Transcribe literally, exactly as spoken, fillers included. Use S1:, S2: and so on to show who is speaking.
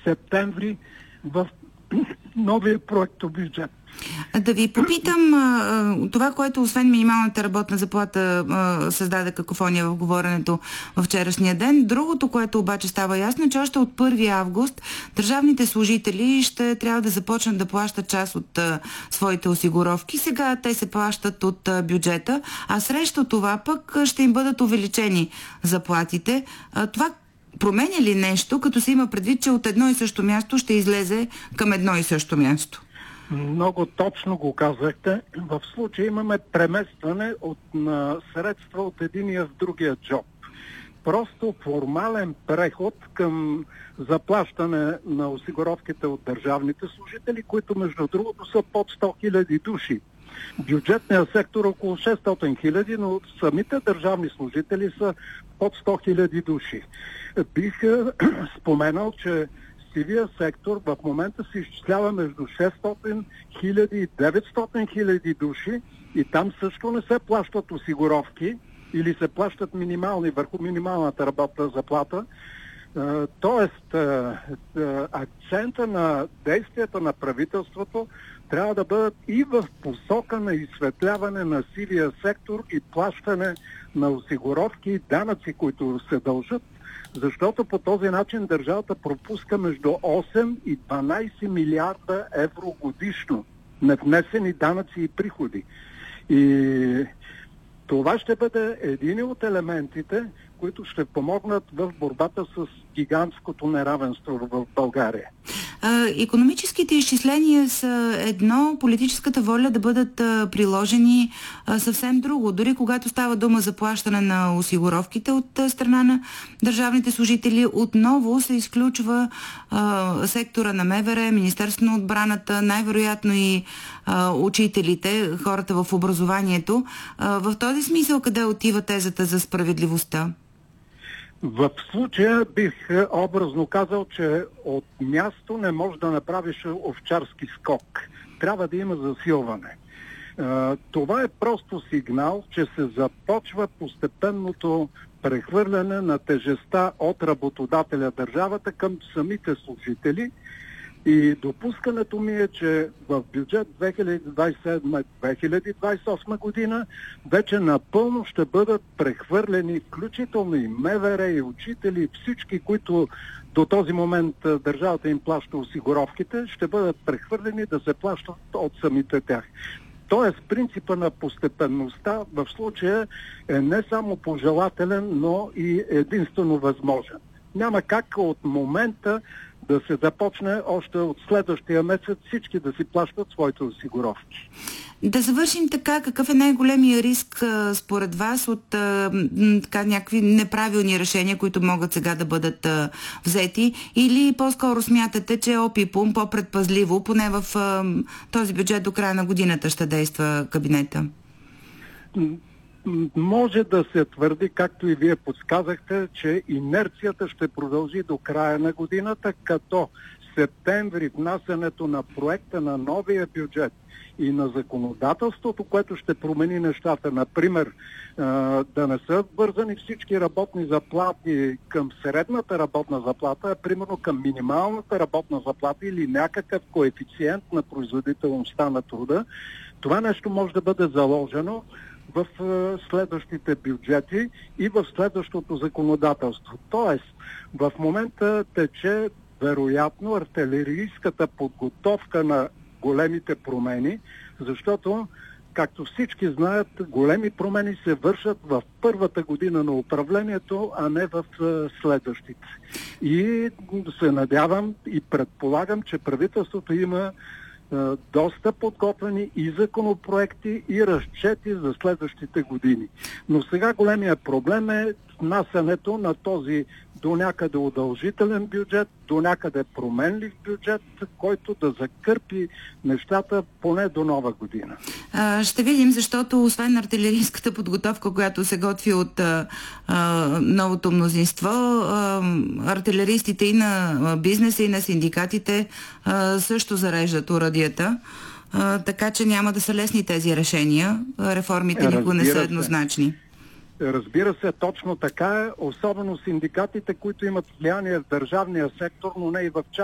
S1: септември в новия проектобюджет.
S2: Да ви попитам, това, което освен минималната работна заплата създаде какофония в говоренето във вчерашния ден, другото, което обаче става ясно, че още от първи август държавните служители ще трябва да започнат да плащат част от своите осигуровки. Сега те се плащат от бюджета, а срещу това пък ще им бъдат увеличени заплатите. Това променя ли нещо, като се има предвид, че от едно и също място ще излезе към едно и също място?
S1: Много точно го казахте. В случая имаме преместване от, на средства от единия в другия джоб. Просто формален преход към заплащане на осигуровките от държавните служители, които между другото са под сто хиляди души. Бюджетният сектор около шестстотин хиляди, но самите държавни служители са под сто хиляди души. Бих споменал, че сивия сектор в момента се изчислява между шестстотин хиляди и деветстотин хиляди души и там също не се плащат осигуровки или се плащат минимални върху минималната работна заплата. Тоест, акцента на действията на правителството трябва да бъдат и в посока на изсветляване на сивия сектор и плащане на осигуровки и данъци, които се дължат, защото по този начин държавата пропуска между осем и дванайсет милиарда евро годишно невнесени данъци и приходи. И това ще бъде един от елементите, които ще помогнат в борбата с гигантското неравенство в България.
S2: Икономическите изчисления са едно, политическата воля да бъдат приложени съвсем друго. Дори когато става дума за плащане на осигуровките от страна на държавните служители, отново се изключва а, сектора на МВР, Министерството на отбраната, най-вероятно и а, учителите, хората в образованието. А, в този смисъл къде отива тезата за справедливостта?
S1: В случая бих образно казал, че от място не можеш да направиш овчарски скок. Трябва да има засилване. Това е просто сигнал, че се започва постепенното прехвърляне на тежестта от работодателя държавата към самите служители. И допускането ми е, че в бюджет две хиляди двайсет и седма - две хиляди двайсет и осма година вече напълно ще бъдат прехвърлени, включително и МВР, и учители, и всички, които до този момент държавата им плаща осигуровките, ще бъдат прехвърлени да се плащат от самите тях. Тоест принципа на постепенността в случая е не само пожелателен, но и единствено възможен. Няма как от момента да се започне още от следващия месец всички да си плащат своите осигуровки.
S2: Да завършим така. Какъв е най-големия риск според вас от така, някакви неправилни решения, които могат сега да бъдат а, взети? Или по-скоро смятате, че ОПИПУМ по-предпазливо, поне в а, този бюджет до края на годината ще действа кабинета?
S1: Може да се твърди, както и вие подсказахте, че инерцията ще продължи до края на годината, като септември внасянето на проекта на новия бюджет и на законодателството, което ще промени нещата. Например, да не са вързани всички работни заплати към средната работна заплата, а примерно към минималната работна заплата или някакъв коефициент на производителността на труда. Това нещо може да бъде заложено в следващите бюджети и в следващото законодателство. Тоест, в момента тече вероятно артилерийската подготовка на големите промени, защото, както всички знаят, големи промени се вършат в първата година на управлението, а не в следващите. И се надявам и предполагам, че правителството има доста подготвени и законопроекти, и разчети за следващите години. Но сега големия проблем е внасянето на този до някъде удължителен бюджет, до някъде променлив бюджет, който да закърпи нещата поне до нова година.
S2: А, ще видим, защото освен артилерийската подготовка, която се готви от а, а, новото мнозинство, а, артилеристите и на бизнеса, и на синдикатите а, също зареждат оръдията. А, така че няма да са лесни тези решения. Реформите никога не са еднозначни.
S1: Разбира се, точно така е, особено синдикатите, които имат влияние в държавния сектор, но не и в частния.